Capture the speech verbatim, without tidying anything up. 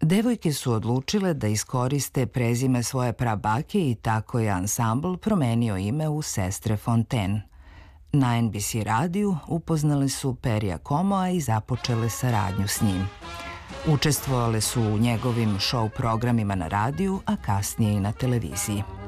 Devojke su odlučile da iskoriste prezime svoje prabake i tako je ansambl promenio ime u Sestre Fontaine. Na en bi si radiju upoznali su Perija Comoa i započele saradnju s njim. Učestvovale su u njegovim show programima na radiju, a kasnije i na televiziji.